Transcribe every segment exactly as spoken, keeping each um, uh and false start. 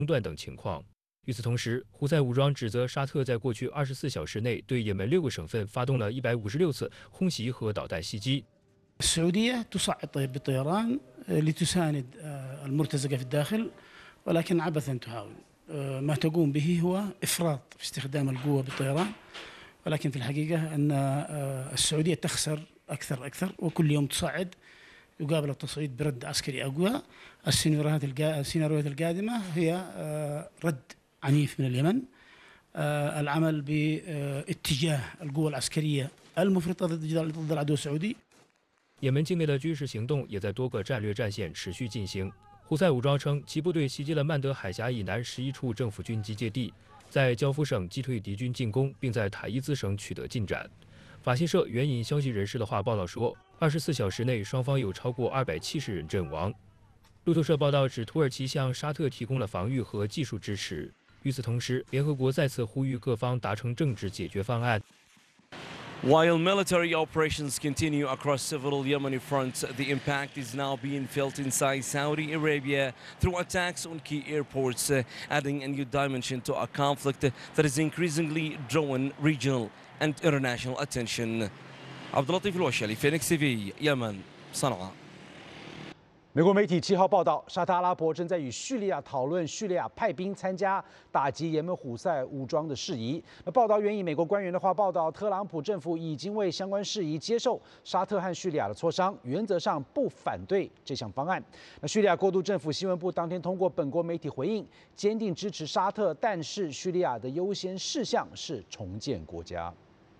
中断等情况。与此同时，胡塞武装指责沙特在过去二十四小时内对也门六个省份发动了一百五十六次空袭和导弹袭击。 السعودية تصعد بالطيران لتساند المرتزقة في الداخل ولكن عبثا تحاول ما تقوم به هو إفراط في استخدام القوة بالطيران ولكن في الحقيقة أن السعودية تخسر أكثر أكثر وكل يوم تصعد يقابل التصعيد برد عسكري أقوى. السيناريوهات السيناريوهات القادمة هي رد عنيف من اليمن العمل باتجاه القوة العسكرية المفرطة ضد العدو السعودي。 也门境内的军事行动也在多个战略战线持续进行。胡塞武装称，其部队袭击了曼德海峡以南十一处政府军集结地，在焦夫省击退敌军进攻，并在塔伊兹省取得进展。法新社援引消息人士的话报道说，二十四小时内双方有超过二百七十人阵亡。路透社报道指，土耳其向沙特提供了防御和技术支持。与此同时，联合国再次呼吁各方达成政治解决方案。 While military operations continue across several Yemeni fronts, the impact is now being felt inside Saudi Arabia through attacks on key airports, uh, adding a new dimension to a conflict that is increasingly drawing regional and international attention. عبد اللطيف الوشلي, Phoenix T V, Yemen, صنعاء. 美国媒体七号报道，沙特阿拉伯正在与叙利亚讨论叙利亚派兵参加打击也门胡塞武装的事宜。那报道援引美国官员的话报道，特朗普政府已经为相关事宜接受沙特和叙利亚的磋商，原则上不反对这项方案。那叙利亚过渡政府新闻部当天通过本国媒体回应，坚定支持沙特，但是叙利亚的优先事项是重建国家。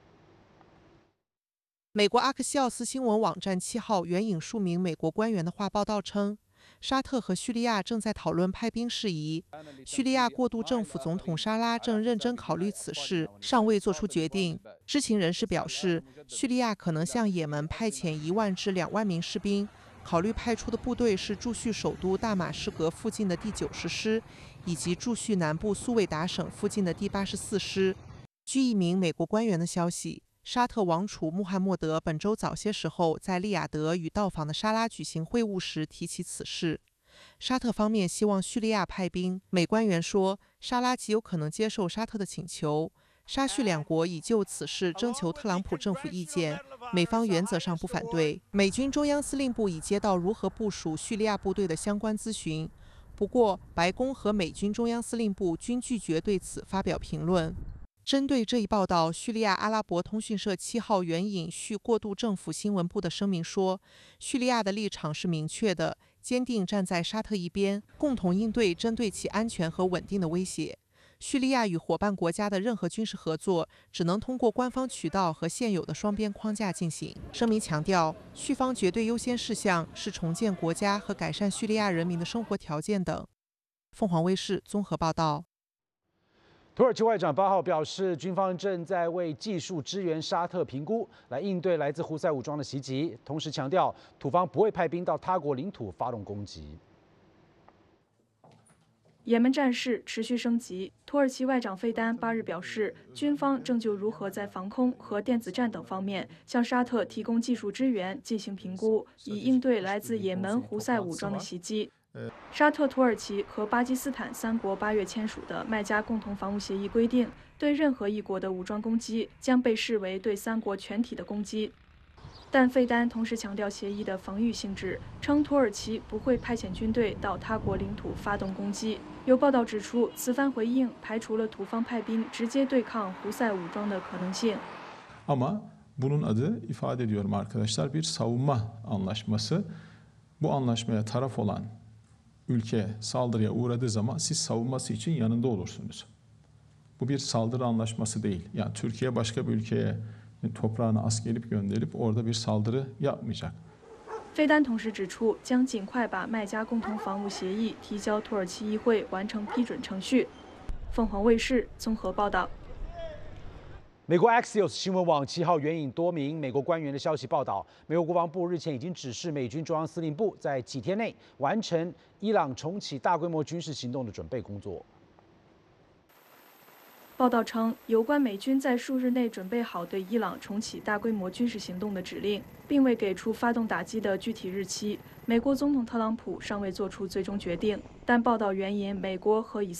美国阿克西奥斯新闻网站七号援引数名美国官员的话报道称，沙特和叙利亚正在讨论派兵事宜。叙利亚过渡政府总统沙拉正认真考虑此事，尚未做出决定。知情人士表示，叙利亚可能向也门派遣一万至两万名士兵，考虑派出的部队是驻叙首都大马士革附近的第九十师，以及驻叙南部苏韦达省附近的第八十四师。据一名美国官员的消息， 沙特王储穆罕默德本周早些时候在利雅得与到访的沙拉举行会晤时提起此事。沙特方面希望叙利亚派兵，美官员说，沙拉极有可能接受沙特的请求。沙叙两国已就此事征求特朗普政府意见，美方原则上不反对。美军中央司令部已接到如何部署叙利亚部队的相关咨询，不过白宫和美军中央司令部均拒绝对此发表评论。 针对这一报道，叙利亚阿拉伯通讯社七号援引叙过渡政府新闻部的声明说，叙利亚的立场是明确的，坚定站在沙特一边，共同应对针对其安全和稳定的威胁。叙利亚与伙伴国家的任何军事合作，只能通过官方渠道和现有的双边框架进行。声明强调，叙方绝对优先事项是重建国家和改善叙利亚人民的生活条件等。凤凰卫视综合报道。 土耳其外长八号表示，军方正在为技术支援沙特评估，来应对来自胡塞武装的袭击。同时强调，土方不会派兵到他国领土发动攻击。 也门战事持续升级，土耳其外长费丹八日表示，军方正就如何在防空和电子战等方面向沙特提供技术支援进行评估，以应对来自也门胡塞武装的袭击。 沙特、土耳其和巴基斯坦三国八月签署的麦加共同防务协议规定，对任何一国的武装攻击将被视为对三国全体的攻击。但费丹同时强调协议的防御性质，称土耳其不会派遣军队到他国领土发动攻击。有报道指出，此番回应排除了土方派兵直接对抗胡塞武装的可能性。 Ama bunun adı ifade ediyorum arkadaşlar bir savunma anlaşması. Bu anlaşmaya taraf olan ülke saldırıya uğradığı zaman siz savunması için yanında olursunuz. Bu bir saldırı anlaşması değil. Yani Türkiye başka bir ülkeye toprağına asker gönderip orada bir saldırı yapmayacak. 费丹同时指出，将尽快把麦加共同防务协议提交土耳其议会完成批准程序。凤凰卫视综合报道。 美国 Axios 新闻网七号援引多名美国官员的消息报道，美国国防部日前已经指示美军中央司令部在几天内完成伊朗重启大规模军事行动的准备工作。 报道称，有关美军在数日内准备好对伊朗重启大规模军事行动的指令，并未给出发动打击的具体日期。美国总统特朗普尚未做出最终决定，但报道援引美国和以色